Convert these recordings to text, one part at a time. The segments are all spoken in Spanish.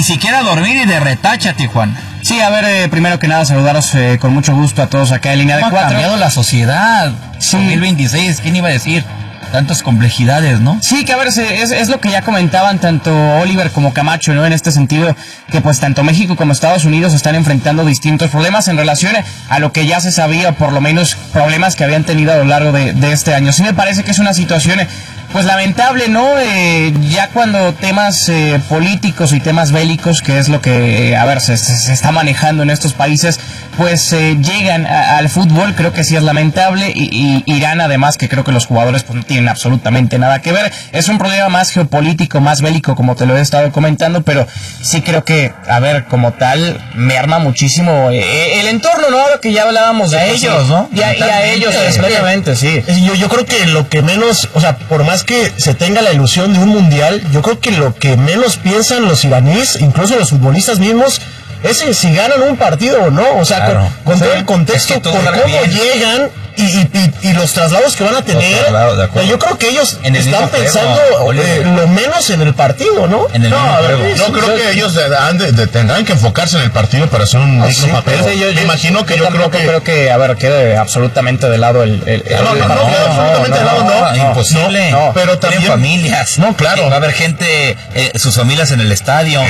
ni siquiera dormir y de retacha, Tijuana. Sí, a ver, primero que nada, saludaros con mucho gusto a todos acá en Línea de 4. ¿Cómo ha cambiado la sociedad? Sí. 2026, ¿quién iba a decir? Tantas complejidades, ¿no? Sí, que a ver, es lo que ya comentaban tanto Oliver como Camacho, ¿no? En este sentido, que pues tanto México como Estados Unidos están enfrentando distintos problemas en relación a lo que ya se sabía, por lo menos problemas que habían tenido a lo largo de este año. Sí me parece que es una situación pues lamentable, ¿no? Ya cuando temas políticos y temas bélicos, que es lo que, a ver, se está manejando en estos países, pues llegan al fútbol, creo que sí es lamentable, y Irán además, que creo que los jugadores pues no tienen absolutamente nada que ver. Es un problema más geopolítico, más bélico, como te lo he estado comentando, pero sí creo que, a ver, como tal, me arma muchísimo el entorno, ¿no? Lo que ya hablábamos de ellos, ¿no? Y a ellos, especialmente, sí. Yo creo que lo que menos, o sea, por más que se tenga la ilusión de un mundial, yo creo que lo que menos piensan los iraníes, incluso los futbolistas mismos, es en si ganan un partido o no. O sea, claro, con todo el contexto, por cómo llegan y los traslados que van a tener. Yo creo que ellos están pensando lo menos en el partido, ¿no? Yo creo que ellos tendrán que enfocarse en el partido para hacer un papel. Me imagino que yo creo que, a ver, quede absolutamente de lado el absolutamente de lado, no. Imposible. No, pero también tienen familias. No, claro. Va a haber gente, sus familias en el estadio.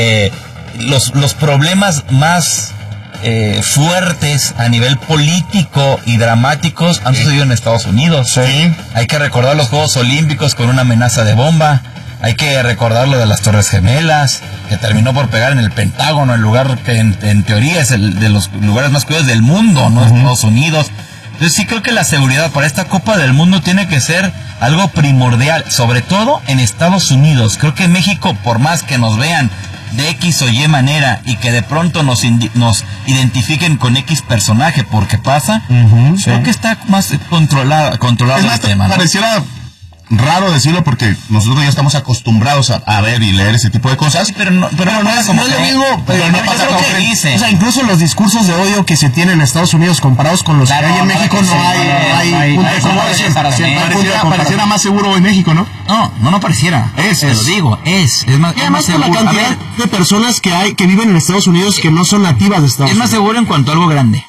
Los problemas más fuertes a nivel político y dramáticos han sucedido en Estados Unidos. Sí. Hay que recordar los Juegos Olímpicos con una amenaza de bomba. Hay que recordar lo de las Torres Gemelas, que terminó por pegar en el Pentágono, el lugar que en teoría es el de los lugares más cuidados del mundo, ¿no? Estados Unidos. Entonces sí creo que la seguridad para esta Copa del Mundo tiene que ser algo primordial, sobre todo en Estados Unidos. Creo que México, por más que nos vean de X o Y manera y que de pronto nos identifiquen con X personaje porque pasa, creo que está más controlado el tema, ¿no? Pareciera raro decirlo porque nosotros ya estamos acostumbrados a ver y leer ese tipo de cosas, pero no es lo mismo, pero no pasa como que dice. O sea, incluso los discursos de odio que se tienen en Estados Unidos comparados con los que hay en México, no hay pareciera más seguro en México, ¿no? No pareciera. Te lo digo, es más, y además con la cantidad de personas que viven en Estados Unidos que no son nativas de Estados Unidos. Es más seguro en cuanto a algo grande.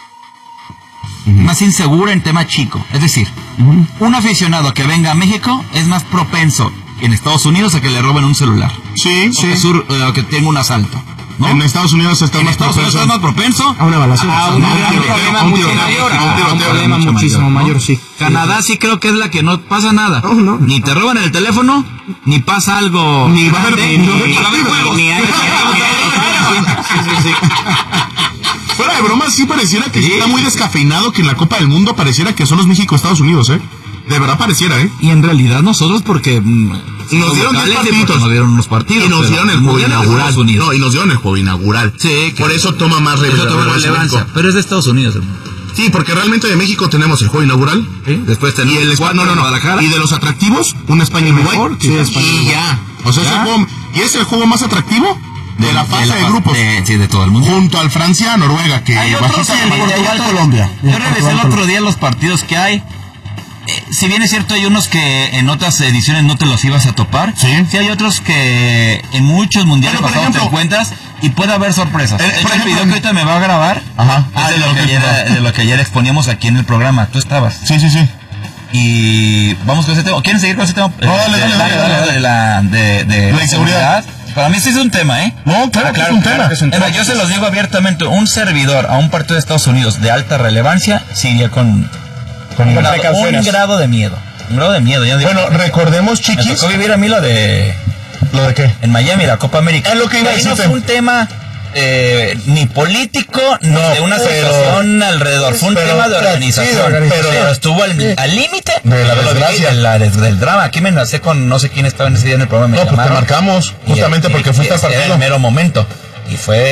Más inseguro en tema chico. Es decir, un aficionado que venga a México es más propenso en Estados Unidos a que le roben un celular. Sí. O que tenga un asalto, ¿no? En Estados Unidos está más propenso a una evaluación. Un problema muchísimo mayor, sí. Canadá sí creo que es la que no pasa nada. No. Ni te roban el teléfono, ni pasa algo. Ni va a haber juegos. Ni hay. Sí. Fuera de broma, sí pareciera que está muy descafeinado, que en la Copa del Mundo pareciera que son los México-Estados Unidos, De verdad pareciera, Y en realidad nosotros porque nos dieron unos partidos. Y nos dieron el juego inaugural. No, y nos dieron el juego inaugural. Sí, por eso toma más relevancia. Pero es de Estados Unidos, Sí, porque realmente de México tenemos el juego inaugural. ¿Sí? Después tenemos Guadalajara. Y de los atractivos, un España-Uruguay. Sí, ya. O sea, es el juego más atractivo de la fase de grupos. De todo el mundo. Junto al Francia, Noruega, que hay otros en Portugal, Colombia. Yo revisé el otro día los partidos que hay. Si bien es cierto, hay unos que en otras ediciones no te los ibas a topar. Sí hay otros que en muchos mundiales pasados te encuentras y puede haber sorpresas. Por ejemplo, el video que ahorita me va a grabar es de lo que ayer exponíamos aquí en el programa. Tú estabas. Sí. Y vamos con ese tema. ¿Quieren seguir con ese tema? Dale. De la inseguridad. Para mí sí es un tema, No, claro que es un tema. Yo se los digo abiertamente, un servidor a un partido de Estados Unidos de alta relevancia sí iría con un grado de miedo. Bueno, recordemos, chiquis. Me tocó vivir a mí lo de qué? En Miami, la Copa América. Es lo que iba a decir. No fue un tema ni político, ni de una situación alrededor. Fue un tema de organización. Pero estuvo al límite de la desgracia. Del drama. Aquí me enlacé con no sé quién estaba en ese día en el programa. No, pues te marcamos, justamente porque fuiste al partido. Era el mero momento. Y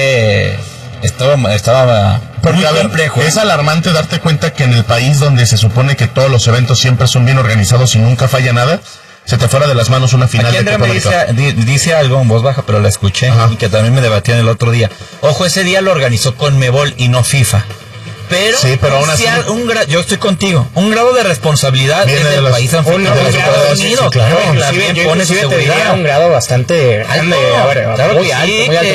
estaba muy complejo. Es alarmante darte cuenta que en el país donde se supone que todos los eventos siempre son bien organizados y nunca falla nada, se te fuera de las manos una final de Copa América. Dice algo en voz baja, pero la escuché. Y que también me debatían el otro día. Ojo, ese día lo organizó Conmebol y no FIFA. Pero, sí, pero aún así, yo estoy contigo. Un grado de responsabilidad viene del país anfitrión de Estados Unidos. Claro. Yo inclusive te diría un grado bastante grande, muy alto.